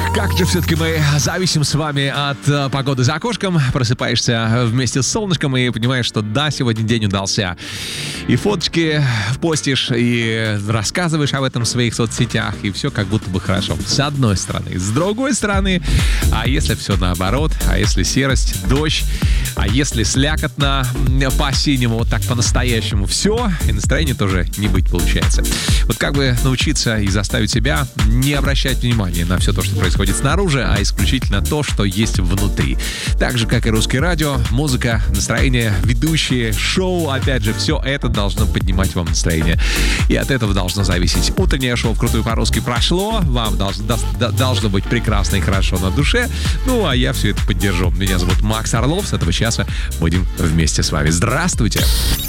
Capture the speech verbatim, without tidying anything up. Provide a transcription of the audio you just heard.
Как же все-таки мы зависим с вами от э, погоды за окошком. Просыпаешься вместе с солнышком и понимаешь, что да, сегодня день удался. И фоточки постишь, и рассказываешь об этом в своих соцсетях, и все как будто бы хорошо. С одной стороны. С другой стороны, а если все наоборот, а если серость, дождь, а если слякотно по-осеннему, вот так по-настоящему, все, и настроение тоже не быть получается. Вот как бы научиться и заставить себя не обращать внимания на все то, что происходит снаружи, а исключительно то, что есть внутри. Так же, как и русское радио, музыка, настроение, ведущие, шоу, опять же, все это должно поднимать вам настроение. И от этого должно зависеть. Утреннее шоу «Вкрутую по-русски» прошло, вам должно, до, должно быть прекрасно и хорошо на душе. Ну, а я все это поддержу. Меня зовут Макс Орлов, с этого часа будем вместе с вами. Здравствуйте!